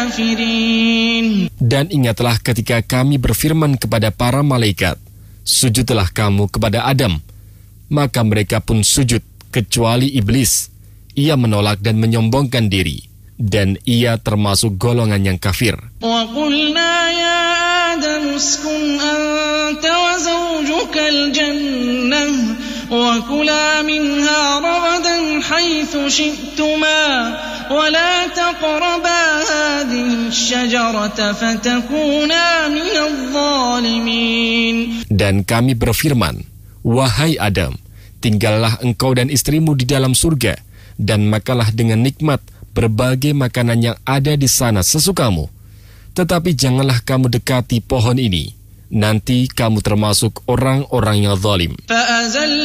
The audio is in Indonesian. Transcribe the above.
الكافرين. Dan ingatlah ketika kami berfirman kepada para malaikat, sujudlah kamu kepada Adam. Maka mereka pun sujud, kecuali iblis. Ia menolak dan menyombongkan diri, dan ia termasuk golongan yang kafir. وَقُلْنَا يَا آدَمُ اسْكُنْ أَنْتَ وَزَوْجُكَ الْجَنَّةَ وَكُلَا مِنْهَا رَغَدًا حَيْثُ شِئْتُمَا وَلَا تَقْرَبَا هَذِهِ الشَّجَرَةَ فَتَكُونَا مِنَ الظَّالِمِينَ. Dan kami berfirman, wahai Adam, tinggallah engkau dan istrimu di dalam surga, dan makalah dengan nikmat berbagai makanan yang ada di sana sesukamu. Tetapi janganlah kamu dekati pohon ini, nanti kamu termasuk orang-orang yang zalim.